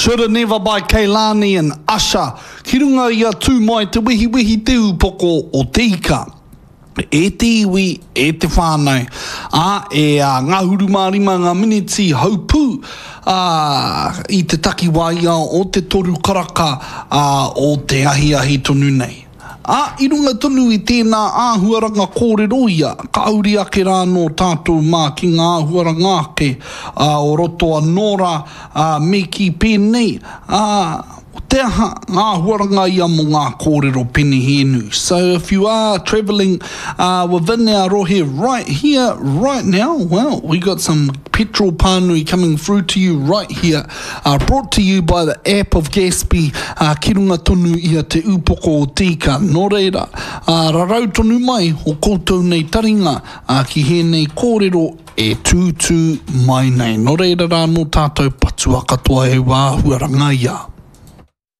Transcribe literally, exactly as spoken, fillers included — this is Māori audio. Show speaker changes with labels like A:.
A: Shoulda Never by Keilani and Usher. Ki runga ia tū mai te wihi wihi te upoko o te ika. E te iwi, e te whānau. A, e a ngā huru mārima ngā miniti haupū a, i te takiwaia o te toru karaka a, o te ahi ahi tonu nei. A, i runga tonu i tēnā āhuaranga kōrero ia, ka auri ake rā no tātou mā ki ngā āhuaranga ake a, o roto a Nora a, me ki pēnei. A, te aha ngā huaranga ia mo ngā kōrero pene hēnu. So if you are travelling uh, within our rohe right here, right now, well, we got some petrol pānui coming through to you right here, uh, brought to you by the app of Gatsby, uh, ki runga tonu ia te upoko o tika. Nō reira, uh, rarau tonu mai o koutou nei taringa uh, ki hēnei kōrero e tūtū mai nei. Nō reira rā no tātou patua katoa e wā huaranga ia.